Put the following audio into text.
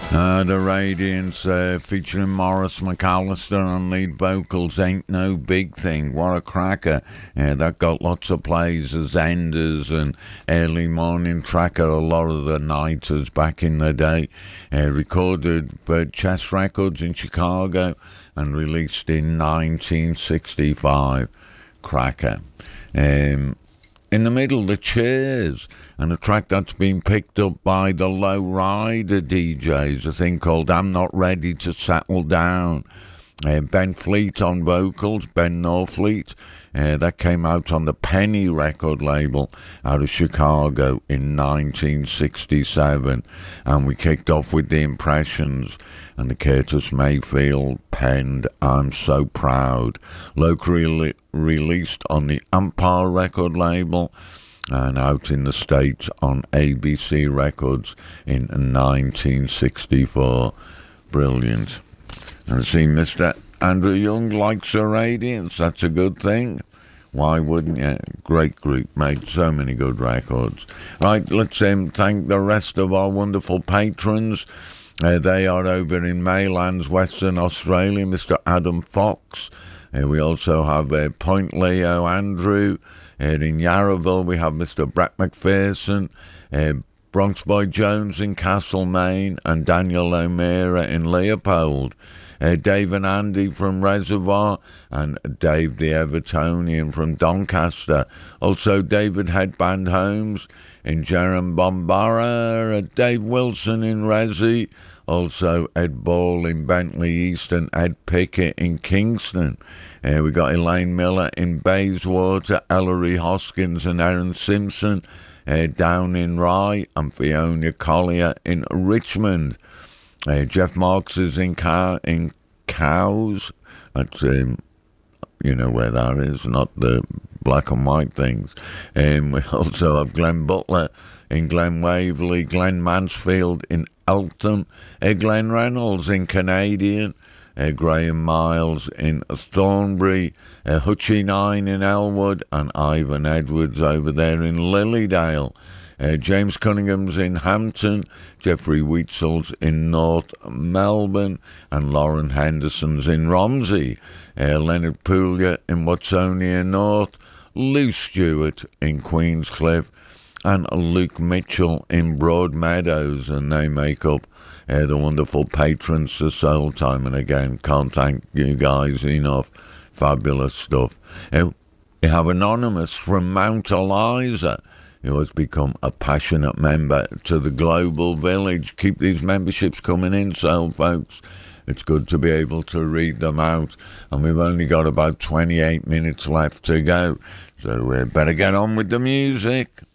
The Radiants featuring Morris McAllister on lead vocals, Ain't No Big Thing. What a cracker. That got lots of plays as enders and early morning tracker a lot of the nighters back in the day. Recorded by Chess Records in Chicago and released in 1965. Cracker. In the middle, The Cheers, and a track that's been picked up by the Low Rider DJs, a thing called I'm Not Ready to Settle Down. Ben Fleet on vocals, Ben Norfleet. That came out on the Penny record label out of Chicago in 1967. And we kicked off with The Impressions and the Curtis Mayfield penned I'm So Proud. Locally released on the Empire record label and out in the States on ABC Records in 1964. Brilliant. And see, Mr. Andrew Young likes the Radiants. That's a good thing. Why wouldn't you? Great group, made so many good records. Right, let's thank the rest of our wonderful patrons. They are over in Maylands, Western Australia, Mr. Adam Fox. We also have Point Leo Andrew. In Yarraville, we have Mr. Brett McPherson. Bronx Boy Jones in Castlemaine and Daniel O'Meara in Leopold. Dave and Andy from Reservoir and Dave the Evertonian from Doncaster. Also David Headband Holmes in Jerem Bombara, Dave Wilson in Resi, also Ed Ball in Bentley East and Ed Pickett in Kingston. We got Elaine Miller in Bayswater, Ellery Hoskins and Erin Simpson down in Rye, and Fiona Collier in Richmond. Jeff Marks is in Cows. That's you know where that is, not the black and white things. We also have Glenn Butler in Glen Waverley, Glenn Mansfield in Eltham, Glenn Reynolds in Canadian, Graham Miles in Thornbury, Hutchie 9 in Elwood, and Ivan Edwards over there in Lilydale. James Cunningham's in Hampton, Jeffrey Wheatsel's in North Melbourne, and Lauren Henderson's in Romsey. Leonard Puglia in Watsonia North, Lou Stewart in Queenscliff, and Luke Mitchell in Broadmeadows, and they make up the wonderful patrons to Soul Time. And again, can't thank you guys enough. Fabulous stuff. You have Anonymous from Mount Eliza, who has become a passionate member to the Global Village. Keep these memberships coming in, Soul folks. It's good to be able to read them out. And we've only got about 28 minutes left to go. So we better get on with the music.